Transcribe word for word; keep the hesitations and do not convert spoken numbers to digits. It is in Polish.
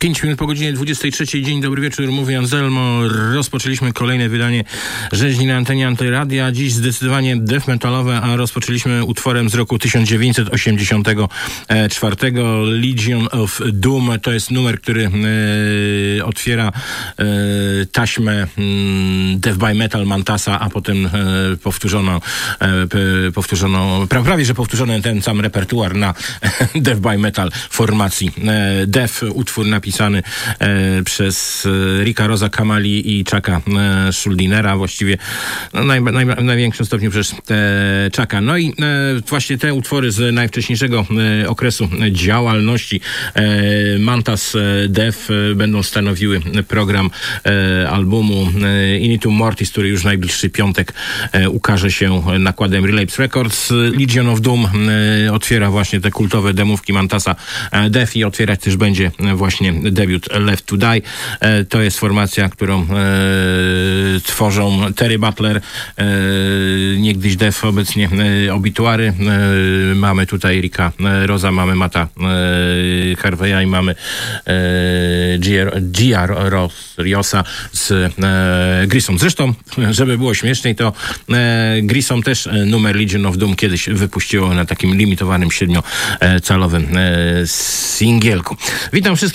pięć minut po godzinie dwudziestej trzeciej. Dzień dobry wieczór, mówi Anselmo. Rozpoczęliśmy kolejne wydanie rzeźni na antenie Antyradia. Dziś zdecydowanie death metalowe, a rozpoczęliśmy utworem z roku tysiąc dziewięćset osiemdziesiątego czwartego. Legion of Doom to jest numer, który e, otwiera e, taśmę e, Death by Metal Mantasa, a potem e, powtórzono, e, p, powtórzono prawie, że powtórzono ten sam repertuar na Death by Metal formacji e, Death, utwór napisany pisany e, przez e, Ricka Rosa Kamali i Chucka e, Schuldinera, właściwie no, naj, naj, w największym stopniu przez e, Chucka. No i e, właśnie te utwory z najwcześniejszego e, okresu działalności e, Mantas Death e, będą stanowiły program e, albumu e, Initum Mortis, który już w najbliższy piątek e, ukaże się nakładem Relapse Records. Legion of Doom e, otwiera właśnie te kultowe demówki Mantasa e, Death i otwierać też będzie właśnie debiut Left to Die. E, to jest formacja, którą e, tworzą Terry Butler, e, niegdyś Death, obecnie e, Obituary. E, mamy tutaj Ricka Rosa, mamy Matta e, Harveya i mamy e, Gia Riosa z e, Grissom. Zresztą, żeby było śmieszniej, to e, Grissom też numer Legion of Doom kiedyś wypuściło na takim limitowanym siedmiocalowym e, singielku. Witam wszystkich.